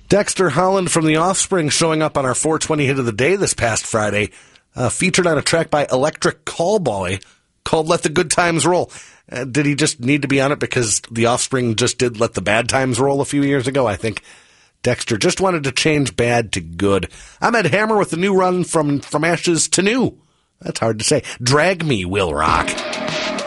Dexter Holland from The Offspring showing up on our 420 hit of the day this past Friday, featured on a track by Electric Callboy called Let the Good Times Roll. Did he just need to be on it because The Offspring just did Let the Bad Times Roll a few years ago? I think Dexter just wanted to change bad to good. I'm Ed Hammer with the new run from Ashes to New. That's hard to say. Drag Me Will Rock.